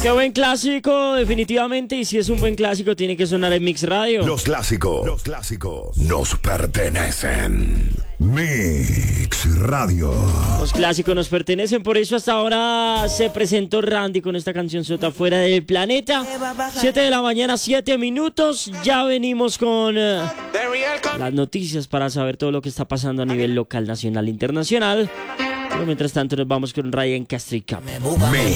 Qué buen clásico, definitivamente. Y si es un buen clásico, tiene que sonar en Mix Radio. Los clásicos nos pertenecen. Mix Radio. Los clásicos nos pertenecen, por eso hasta ahora se presentó Randy con esta canción Sota Fuera del Planeta. 7 de la mañana, 7 minutos. Ya venimos con las noticias para saber todo lo que está pasando a nivel local, nacional e internacional. Pero mientras tanto nos vamos con Ryan Castrica.